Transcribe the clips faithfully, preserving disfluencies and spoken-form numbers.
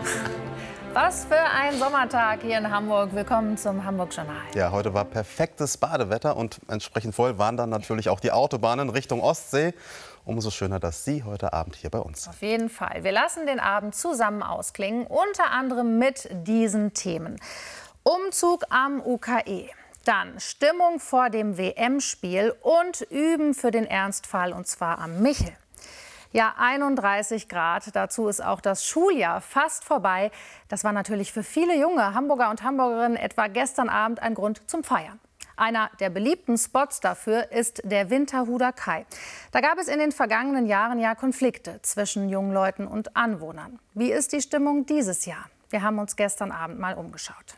Was für ein Sommertag hier in Hamburg. Willkommen zum Hamburg-Journal. Ja, heute war perfektes Badewetter und entsprechend voll waren dann natürlich auch die Autobahnen Richtung Ostsee. Umso schöner, dass Sie heute Abend hier bei uns sind. Auf jeden Fall. Wir lassen den Abend zusammen ausklingen, unter anderem mit diesen Themen. Umzug am U K E. Dann Stimmung vor dem W M-Spiel und Üben für den Ernstfall, und zwar am Michel. Ja, einunddreißig Grad. Dazu ist auch das Schuljahr fast vorbei. Das war natürlich für viele junge Hamburger und Hamburgerinnen etwa gestern Abend ein Grund zum Feiern. Einer der beliebten Spots dafür ist der Winterhuder Kai. Da gab es in den vergangenen Jahren ja Konflikte zwischen jungen Leuten und Anwohnern. Wie ist die Stimmung dieses Jahr? Wir haben uns gestern Abend mal umgeschaut.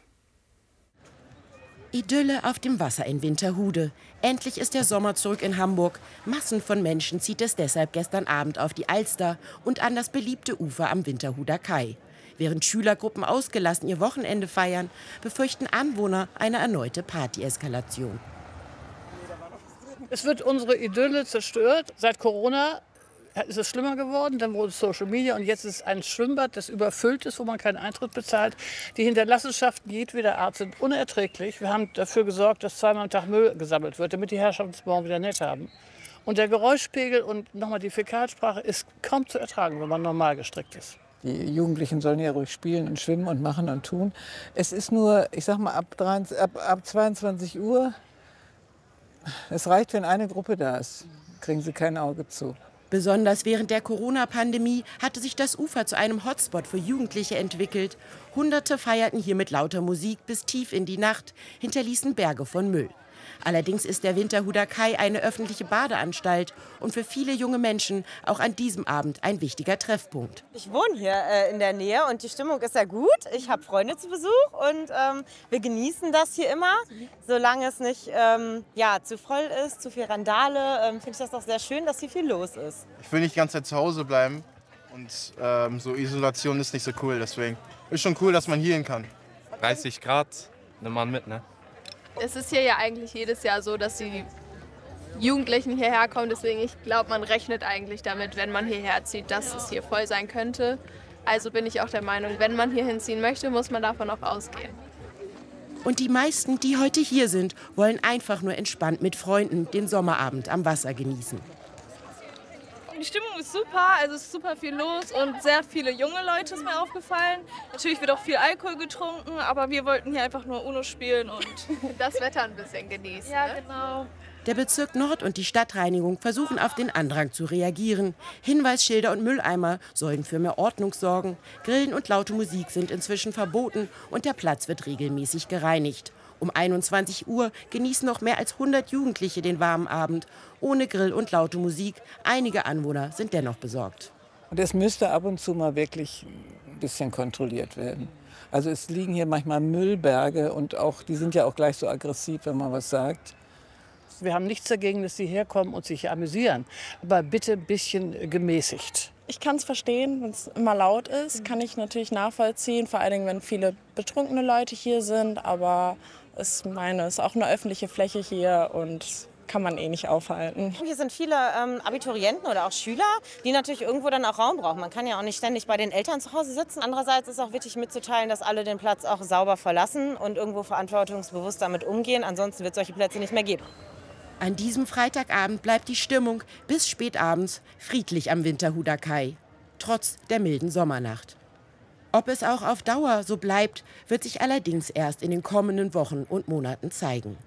Idylle auf dem Wasser in Winterhude. Endlich ist der Sommer zurück in Hamburg. Massen von Menschen zieht es deshalb gestern Abend auf die Alster und an das beliebte Ufer am Winterhuder Kai. Während Schülergruppen ausgelassen ihr Wochenende feiern, befürchten Anwohner eine erneute Partyeskalation. Es wird unsere Idylle zerstört. Seit Corona ist es schlimmer geworden, dann wurde es Social Media und jetzt ist es ein Schwimmbad, das überfüllt ist, wo man keinen Eintritt bezahlt. Die Hinterlassenschaften jedweder Art sind unerträglich. Wir haben dafür gesorgt, dass zweimal am Tag Müll gesammelt wird, damit die Herrschaften es morgen wieder nett haben. Und der Geräuschpegel und nochmal die Fäkalsprache ist kaum zu ertragen, wenn man normal gestrickt ist. Die Jugendlichen sollen ja ruhig spielen und schwimmen und machen und tun. Es ist nur, ich sag mal, ab, dreiundzwanzig, ab, ab zweiundzwanzig Uhr, es reicht, wenn eine Gruppe da ist, kriegen sie kein Auge zu. Besonders während der Corona-Pandemie hatte sich das Ufer zu einem Hotspot für Jugendliche entwickelt. Hunderte feierten hier mit lauter Musik bis tief in die Nacht, hinterließen Berge von Müll. Allerdings ist der Winterhuder Kai eine öffentliche Badeanstalt und für viele junge Menschen auch an diesem Abend ein wichtiger Treffpunkt. Ich wohne hier äh, in der Nähe und die Stimmung ist sehr gut. Ich habe Freunde zu Besuch und ähm, wir genießen das hier immer. Solange es nicht ähm, ja, zu voll ist, zu viel Randale, ähm, finde ich das doch sehr schön, dass hier viel los ist. Ich will nicht die ganze Zeit zu Hause bleiben und ähm, so Isolation ist nicht so cool. Deswegen ist schon cool, dass man hier hin kann. dreißig Grad, nimmt man mit, ne? Es ist hier ja eigentlich jedes Jahr so, dass die Jugendlichen hierher kommen. Deswegen, ich glaube, man rechnet eigentlich damit, wenn man hierher zieht, dass es hier voll sein könnte. Also bin ich auch der Meinung, wenn man hier hinziehen möchte, muss man davon auch ausgehen. Und die meisten, die heute hier sind, wollen einfach nur entspannt mit Freunden den Sommerabend am Wasser genießen. Die Stimmung ist super, also es ist super viel los und sehr viele junge Leute ist mir aufgefallen. Natürlich wird auch viel Alkohol getrunken, aber wir wollten hier einfach nur Uno spielen und das Wetter ein bisschen genießen. Ja, genau. Der Bezirk Nord und die Stadtreinigung versuchen auf den Andrang zu reagieren. Hinweisschilder und Mülleimer sollen für mehr Ordnung sorgen. Grillen und laute Musik sind inzwischen verboten und der Platz wird regelmäßig gereinigt. Um einundzwanzig Uhr genießen noch mehr als hundert Jugendliche den warmen Abend. Ohne Grill und laute Musik. Einige Anwohner sind dennoch besorgt. Und es müsste ab und zu mal wirklich ein bisschen kontrolliert werden. Also es liegen hier manchmal Müllberge und auch, die sind ja auch gleich so aggressiv, wenn man was sagt. Wir haben nichts dagegen, dass sie herkommen und sich amüsieren. Aber bitte ein bisschen gemäßigt. Ich kann es verstehen, wenn es immer laut ist, kann ich natürlich nachvollziehen. Vor allen Dingen, wenn viele betrunkene Leute hier sind. Aber ich meine, es ist auch eine öffentliche Fläche hier und kann man eh nicht aufhalten. Hier sind viele ähm, Abiturienten oder auch Schüler, die natürlich irgendwo dann auch Raum brauchen. Man kann ja auch nicht ständig bei den Eltern zu Hause sitzen. Andererseits ist auch wichtig mitzuteilen, dass alle den Platz auch sauber verlassen und irgendwo verantwortungsbewusst damit umgehen. Ansonsten wird es solche Plätze nicht mehr geben. An diesem Freitagabend bleibt die Stimmung bis spät abends friedlich am Winterhuder Kai, trotz der milden Sommernacht. Ob es auch auf Dauer so bleibt, wird sich allerdings erst in den kommenden Wochen und Monaten zeigen.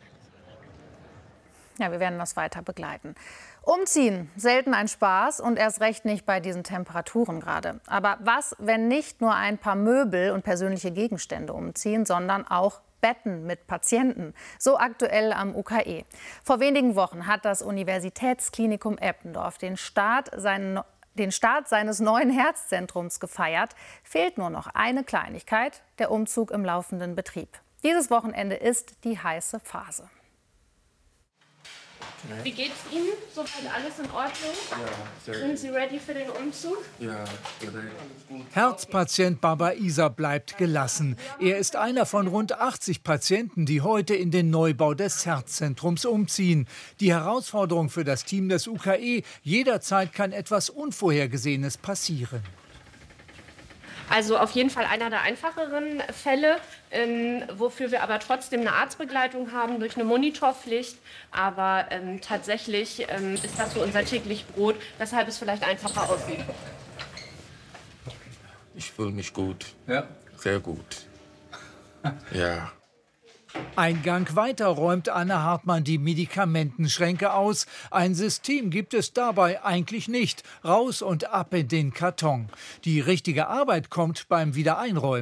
Ja, wir werden das weiter begleiten. Umziehen, selten ein Spaß und erst recht nicht bei diesen Temperaturen gerade. Aber was, wenn nicht nur ein paar Möbel und persönliche Gegenstände umziehen, sondern auch Betten mit Patienten, so aktuell am U K E. Vor wenigen Wochen hat das Universitätsklinikum Eppendorf den Start, seinen, den Start seines neuen Herzzentrums gefeiert. Fehlt nur noch eine Kleinigkeit, der Umzug im laufenden Betrieb. Dieses Wochenende ist die heiße Phase. Wie geht's Ihnen? Soweit alles in Ordnung? Ja, sehr Sind Sie ready für den Umzug? Ja, Herzpatient Baba Isa bleibt gelassen. Er ist einer von rund achtzig Patienten, die heute in den Neubau des Herzzentrums umziehen. Die Herausforderung für das Team des U K E: Jederzeit kann etwas Unvorhergesehenes passieren. Also auf jeden Fall einer der einfacheren Fälle, ähm, wofür wir aber trotzdem eine Arztbegleitung haben durch eine Monitorpflicht. Aber ähm, tatsächlich ähm, ist das so unser täglich Brot, weshalb es vielleicht einfacher aussieht. Ich fühle mich gut. Ja. Sehr gut. Ja. Ein Gang weiter räumt Anne Hartmann die Medikamentenschränke aus. Ein System gibt es dabei eigentlich nicht. Raus und ab in den Karton. Die richtige Arbeit kommt beim Wiedereinräumen.